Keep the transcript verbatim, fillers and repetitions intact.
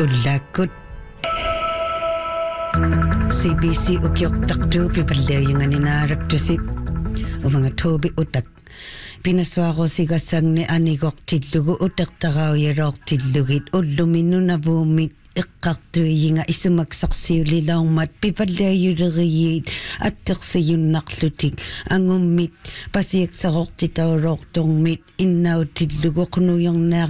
ullaakkut C B C ukiortartuu pipalliaginganinaalaptusi uvanga tuubi utak pinassuaqorsigassaagni anigortillugu utertarauyaroortillugit ulluminnunavuumit iqqartuiyinga isumaksarsiulilaormat pipalliayuleriyiit attersiyunnarlutik angummit pasiaksaqortitauloortormit innautillugu qunuyornaa